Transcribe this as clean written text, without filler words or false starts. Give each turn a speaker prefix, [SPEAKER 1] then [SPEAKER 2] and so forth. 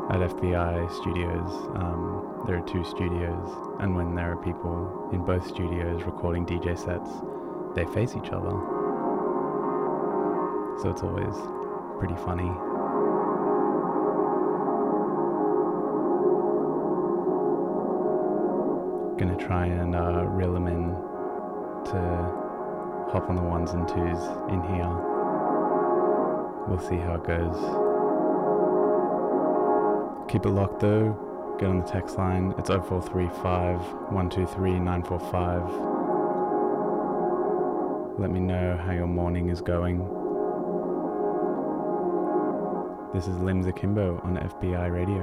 [SPEAKER 1] at FBI studios. There are two studios, and when there are people in both studios recording DJ sets, they face each other. So it's always pretty funny. Gonna try and reel them in to hop on the ones and twos in here. We'll see how it goes. Keep it locked though. Get on the text line. It's 0435 123 945. Let me know how your morning is going. This is Limbs Akimbo on FBI Radio.